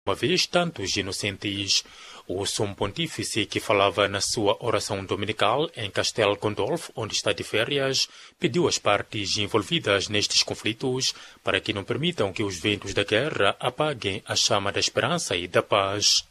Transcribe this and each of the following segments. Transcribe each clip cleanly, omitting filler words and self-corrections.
uma vez tantos inocentes. O sumo pontífice, que falava na sua oração dominical em Castel Gandolfo, onde está de férias, pediu às partes envolvidas nestes conflitos para que não permitam que os ventos da guerra apaguem a chama da esperança e da paz.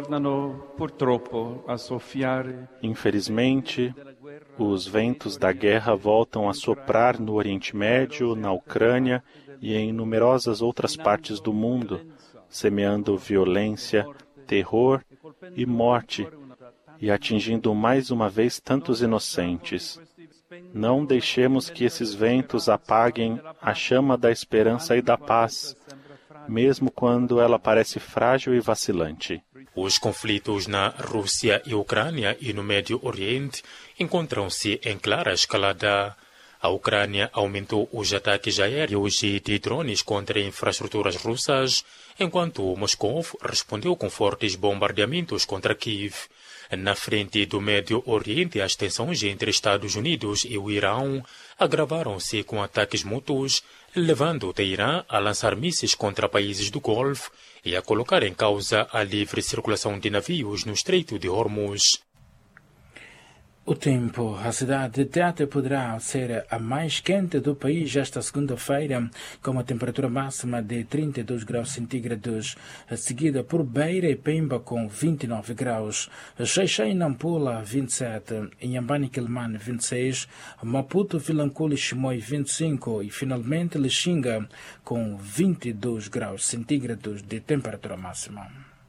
Infelizmente, os ventos da guerra voltam a soprar no Oriente Médio, na Ucrânia e em numerosas outras partes do mundo, semeando violência, terror e morte, e atingindo mais uma vez tantos inocentes. Não deixemos que esses ventos apaguem a chama da esperança e da paz, mesmo quando ela parece frágil e vacilante. Os conflitos na Rússia e Ucrânia e no Médio Oriente encontram-se em clara escalada. A Ucrânia aumentou os ataques aéreos e de drones contra infraestruturas russas, enquanto Moscou respondeu com fortes bombardeamentos contra Kiev. Na frente do Médio Oriente, as tensões entre Estados Unidos e o Irão agravaram-se com ataques mútuos, levando o Teherã a lançar mísseis contra países do Golfo e a colocar em causa a livre circulação de navios no Estreito de Hormuz. O tempo. A cidade de Tete poderá ser a mais quente do país esta segunda-feira, com uma temperatura máxima de 32 graus centígrados, seguida por Beira e Pemba com 29 graus, Xai-Xai e Nampula 27, Inhambane e Quelimane 26, Maputo, Vilanculo e Chimoio 25 e finalmente Lixinga com 22 graus centígrados de temperatura máxima.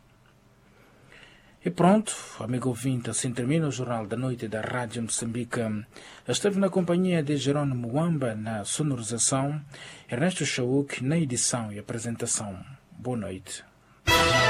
E pronto, amigo ouvinte, assim termina o Jornal da Noite da Rádio Moçambique. Esteve na companhia de Jerônimo Muamba na sonorização, Ernesto Chauk na edição e apresentação. Boa noite.